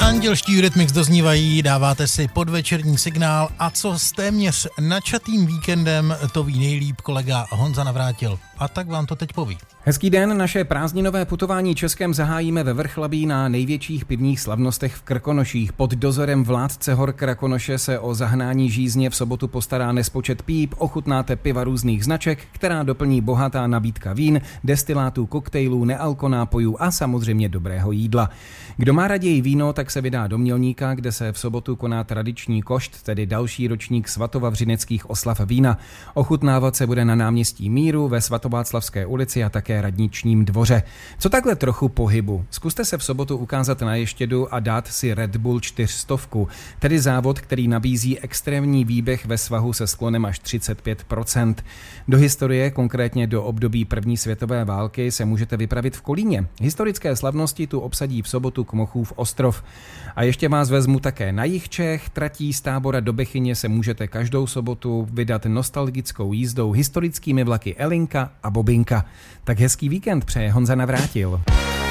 Andělští Eurythmics doznívají, dáváte si podvečerní signál a co s téměř načatým víkendem, to ví nejlíp kolega Honza Navrátil. A tak vám to teď poví. Hezký den, naše prázdninové putování Českem zahájíme ve Vrchlabí na největších pivních slavnostech v Krkonoších. Pod dozorem vládce hor Krakonoše se o zahnání žízně v sobotu postará nespočet píp, ochutnáte piva různých značek, která doplní bohatá nabídka vín, destilátů, koktejlů, nealkonápojů a samozřejmě dobrého jídla. Kdo má raději víno, tak se vydá do Mělníka, kde se v sobotu koná tradiční košt, tedy další ročník svatovavřineckých oslav vína. Ochutnávat se bude na náměstí Míru, ve Svatováclavské ulici a také Radničním dvoře. Co takhle trochu pohybu? Zkuste se v sobotu ukázat na Ještědu a dát si Red Bull 400, tedy závod, který nabízí extrémní výběh ve svahu se sklonem až 35%. Do historie, konkrétně do období první světové války, se můžete vypravit v Kolíně. Historické slavnosti tu obsadí v sobotu Kmochův ostrov. A ještě vás vezmu také na jih Čech. Tratí z Tábora do Bechyně se můžete každou sobotu vydat nostalgickou jízdou historickými vlaky Elinka a Bobinka. Tak hezký víkend přeje Honza Navrátil.